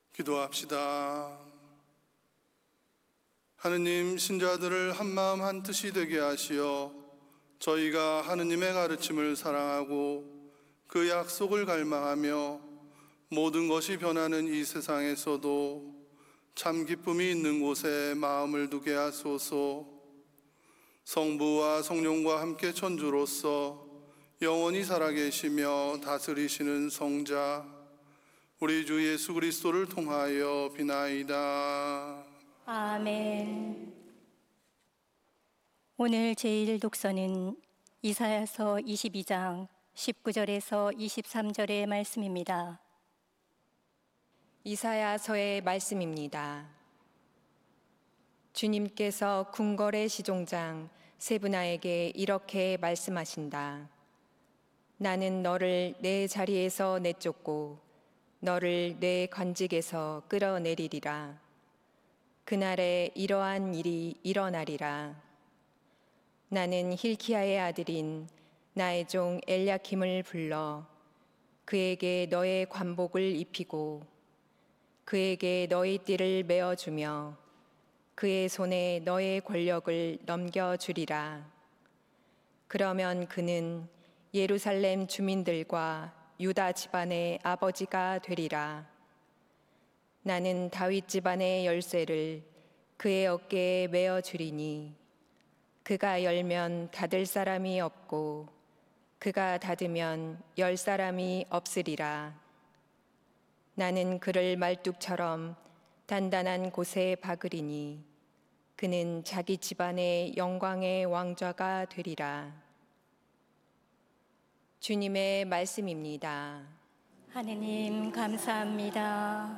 기도합시다. 하느님, 신자들을 한마음 한뜻이 되게 하시어 저희가 하느님의 가르침을 사랑하고 그 약속을 갈망하며 모든 것이 변하는 이 세상에서도 참 기쁨이 있는 곳에 마음을 두게 하소서. 성부와 성령과 함께 천주로서 영원히 살아계시며 다스리시는 성자 우리 주 예수 그리스도를 통하여 비나이다. 아멘. 오늘 제1독서는 이사야서 22장 19절에서 23절의 말씀입니다. 이사야서의 말씀입니다. 주님께서 궁궐의 시종장 세브나에게 이렇게 말씀하신다. 나는 너를 내 자리에서 내쫓고 너를 내 관직에서 끌어내리리라. 그날에 이러한 일이 일어나리라. 나는 힐키야의 아들인 나의 종 엘야킴을 불러 그에게 너의 관복을 입히고 그에게 너의 띠를 메어주며 그의 손에 너의 권력을 넘겨주리라. 그러면 그는 예루살렘 주민들과 유다 집안의 아버지가 되리라. 나는 다윗 집안의 열쇠를 그의 어깨에 메어주리니 그가 열면 닫을 사람이 없고 그가 닫으면 열 사람이 없으리라. 나는 그를 말뚝처럼 단단한 곳에 박으리니 그는 자기 집안의 영광의 왕좌가 되리라. 주님의 말씀입니다. 하느님 감사합니다.